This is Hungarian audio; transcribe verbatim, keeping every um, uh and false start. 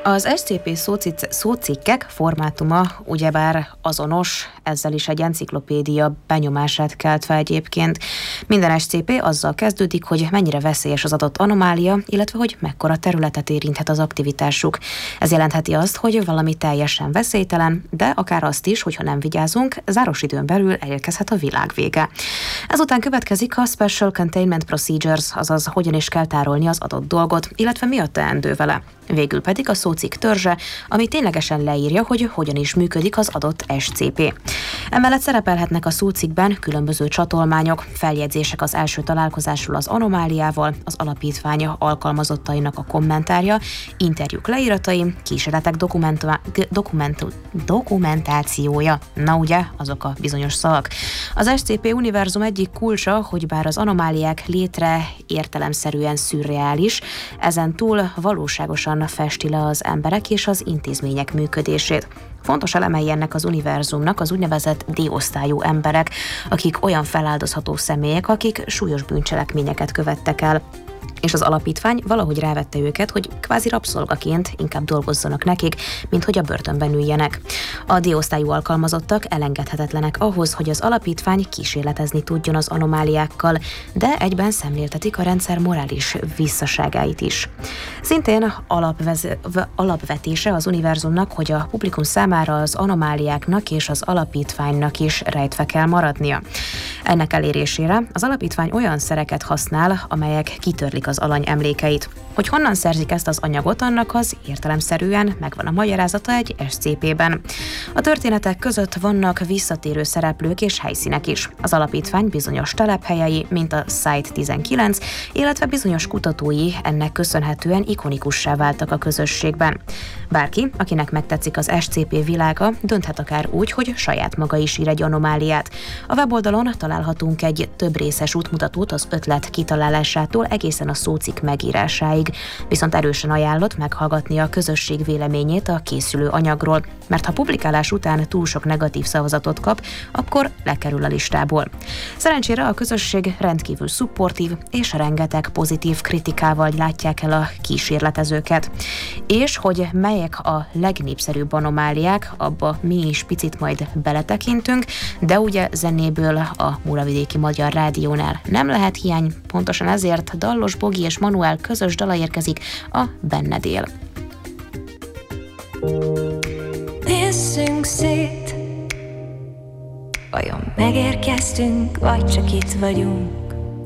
Az es cé pé szócic, szócikkek formátuma ugyebár azonos, ezzel is egy enciklopédia benyomását kelt fel egyébként. Minden es cé pé azzal kezdődik, hogy mennyire veszélyes az adott anomália, illetve hogy mekkora területet érinthet az aktivitásuk. Ez jelentheti azt, hogy valami teljesen veszélytelen, de akár azt is, hogyha nem vigyázunk, záros időn belül elérkezhet a világ vége. Ezután következik a Special Containment Procedures, azaz hogyan is kell tárolni az adott dolgot, illetve mi a teendő vele. Végül pedig a szócikk törzse, ami ténylegesen leírja, hogy hogyan is működik az adott es cé pé. Emellett szerepelhetnek a szócikkben különböző csatolmányok, feljegyzések az első találkozásról az anomáliával, az alapítvány alkalmazottainak a kommentárja, interjúk leíratai, kísérletek dokumentu- dokumentációja. Na ugye, azok a bizonyos szavak. Az es cé pé univerzum egyik kulcsa, hogy bár az anomáliák létre értelemszerűen szürreális, ezen túl valóságosan festi le az emberek és az intézmények működését. Fontos elemei ennek az univerzumnak az úgynevezett D-osztályú emberek, akik olyan feláldozható személyek, akik súlyos bűncselekményeket követtek el, és az alapítvány valahogy rávette őket, hogy kvázi rabszolgaként inkább dolgozzanak nekik, mint hogy a börtönben üljenek. A D-osztályú alkalmazottak elengedhetetlenek ahhoz, hogy az alapítvány kísérletezni tudjon az anomáliákkal, de egyben szemléltetik a rendszer morális visszaságait is. Szintén alapvez- alapvetése az univerzumnak, hogy a publikum számára az anomáliáknak és az alapítványnak is rejtve kell maradnia. Ennek elérésére az alapítvány olyan szereket használ, amelyek kitörlik az alany emlékeit. Hogy honnan szerzik ezt az anyagot, annak az értelemszerűen megvan a magyarázata egy es cé pében. A történetek között vannak visszatérő szereplők és helyszínek is. Az alapítvány bizonyos telephelyei, mint a Site tizenkilenc, illetve bizonyos kutatói ennek köszönhetően ikonikussá váltak a közösségben. Bárki, akinek megtetszik az es cé pé világa, dönthet akár úgy, hogy saját maga is ír egy anomáliát. A weboldalon találhatunk egy több részes útmutatót az ötlet kitalálásától egészen a szócikk megírásáig, viszont erősen ajánlott meghallgatni a közösség véleményét a készülő anyagról, mert ha publikálás után túl sok negatív szavazatot kap, akkor lekerül a listából. Szerencsére a közösség rendkívül szupportív, és rengeteg pozitív kritikával látják el a kísérletezőket. És hogy melyek a legnépszerűbb anomáliák, abba mi is picit majd beletekintünk, de ugye zenéből a Muravidéki Magyar Rádiónál nem lehet hiány, pontosan ezért Dallos Bogi és Manuel közös dala érkezik, a Benned él. Nézzünk szét, vajon megérkeztünk, vagy csak itt vagyunk?